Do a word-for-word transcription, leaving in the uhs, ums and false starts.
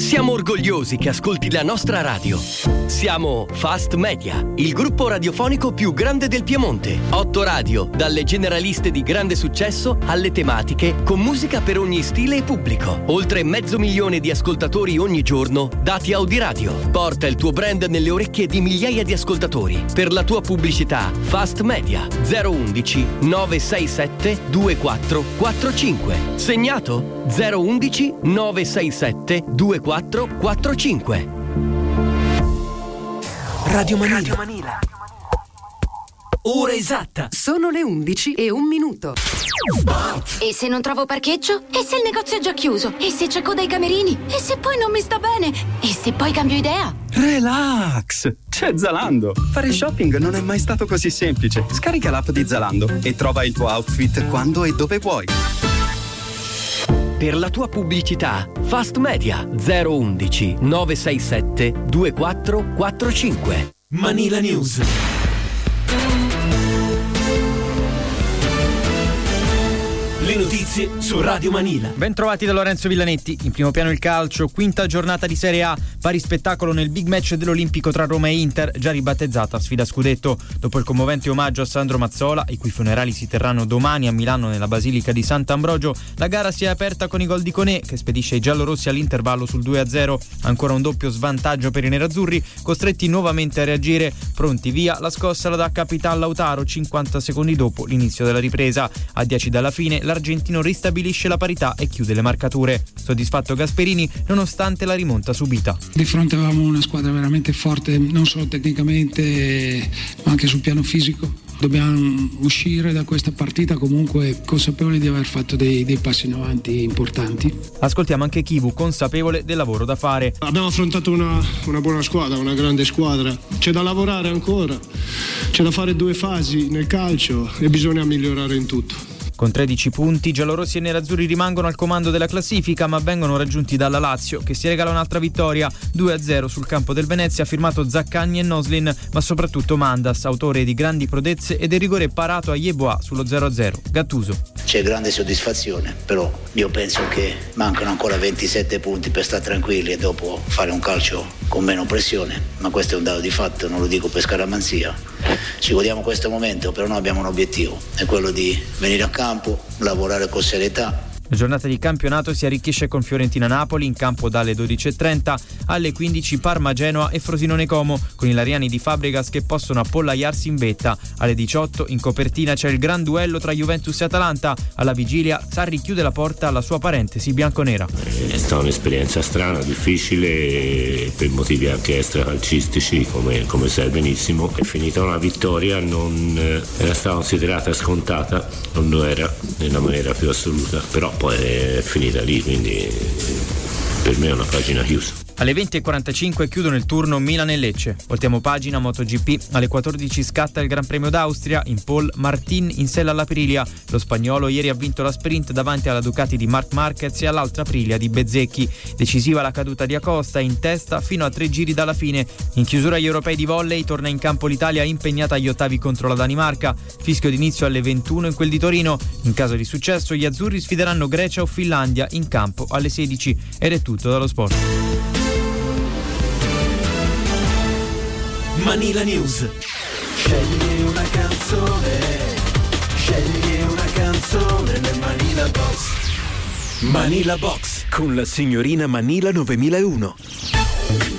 Siamo orgogliosi che ascolti la nostra radio. Siamo Fast Media, il gruppo radiofonico più grande del Piemonte. Otto radio, dalle generaliste di grande successo alle tematiche, con musica per ogni stile e pubblico. Oltre mezzo milione di ascoltatori ogni giorno, dati Audiradio. Porta il tuo brand nelle orecchie di migliaia di ascoltatori. Per la tua pubblicità, Fast Media zero undici nove sei sette due quattro quattro cinque. Segnato zero undici nove sei sette due quattro quattro cinque. Radio Manila. Radio Manila. Ora esatta. Sono le undici e un minuto. E se non trovo parcheggio? E se il negozio è già chiuso? E se c'è coda ai camerini? E se poi non mi sta bene? E se poi cambio idea? Relax! C'è Zalando. Fare shopping non è mai stato così semplice. Scarica l'app di Zalando e trova il tuo outfit quando e dove vuoi. Per la tua pubblicità, Fast Media zero undici nove sei sette due quattro quattro cinque. Manila News. Le notizie su Radio Manila. Ben trovati da Lorenzo Villanetti. In primo piano il calcio, quinta giornata di Serie A, pari spettacolo nel big match dell'Olimpico tra Roma e Inter, già ribattezzata sfida scudetto. Dopo il commovente omaggio a Sandro Mazzola, i cui funerali si terranno domani a Milano nella Basilica di Sant'Ambrogio, la gara si è aperta con i gol di Conè, che spedisce i giallorossi all'intervallo sul due a zero. Ancora un doppio svantaggio per i nerazzurri, costretti nuovamente a reagire. Pronti via, la scossa la dà Capitan Lautaro cinquanta secondi dopo l'inizio della ripresa. A dieci dalla fine, l'argentino ristabilisce la parità e chiude le marcature. Soddisfatto Gasperini nonostante la rimonta subita. Di fronte avevamo una squadra veramente forte, non solo tecnicamente ma anche sul piano fisico. Dobbiamo uscire da questa partita comunque consapevoli di aver fatto dei, dei passi in avanti importanti. Ascoltiamo anche Chivu, consapevole del lavoro da fare. Abbiamo affrontato una, una buona squadra, una grande squadra. C'è da lavorare ancora, c'è da fare due fasi nel calcio e bisogna migliorare in tutto. Con tredici punti, giallorossi e nerazzurri rimangono al comando della classifica, ma vengono raggiunti dalla Lazio, che si regala un'altra vittoria due a zero sul campo del Venezia, firmato Zaccagni e Noslin, ma soprattutto Mandas, autore di grandi prodezze e del rigore parato a Yeboah sullo zero a zero. Gattuso. C'è grande soddisfazione, però io penso che mancano ancora ventisette punti per stare tranquilli e dopo fare un calcio con meno pressione, ma questo è un dato di fatto, non lo dico per scaramanzia. Ci godiamo questo momento, però noi abbiamo un obiettivo, è quello di venire a campo, lavorare con serietà. La giornata di campionato si arricchisce con Fiorentina-Napoli in campo dalle dodici e trenta, alle quindici Parma-Genoa e Frosinone-Como, con i lariani di Fabregas che possono appollaiarsi in vetta. Alle diciotto in copertina c'è il gran duello tra Juventus e Atalanta. Alla vigilia Sarri chiude la porta alla sua parentesi bianconera. È stata un'esperienza strana, difficile, per motivi anche extracalcistici, come, come sai benissimo. È finita una vittoria, non era stata considerata scontata, non lo era nella maniera più assoluta, però poi è finita lì, quindi per me è una pagina chiusa. Alle venti e quarantacinque chiudono il turno Milan e Lecce. Voltiamo pagina MotoGP. Alle quattordici scatta il Gran Premio d'Austria. In pole Martin in sella all'Aprilia. Lo spagnolo ieri ha vinto la sprint davanti alla Ducati di Marc Marquez e all'altra Aprilia di Bezzecchi. Decisiva la caduta di Acosta, in testa fino a tre giri dalla fine. In chiusura agli europei di volley torna in campo l'Italia impegnata agli ottavi contro la Danimarca. Fischio d'inizio alle ventuno in quel di Torino. In caso di successo gli azzurri sfideranno Grecia o Finlandia in campo alle sedici. Ed è tutto dallo sport. Manila News. Scegli una canzone, scegli una canzone nel Manila Box. Manila Box con la signorina Manila novemilauno.